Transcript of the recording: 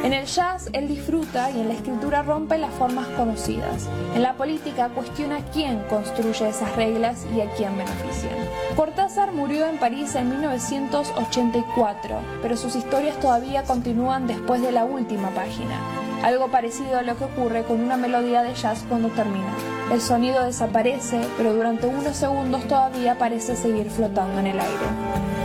En el jazz, él disfruta y en la escritura rompe las formas conocidas. En la política, cuestiona quién construye esas reglas y a quién benefician. Cortázar murió en París en 1984, pero sus historias todavía continúan después de la última página. Algo parecido a lo que ocurre con una melodía de jazz cuando termina. El sonido desaparece, pero durante unos segundos todavía parece seguir flotando en el aire.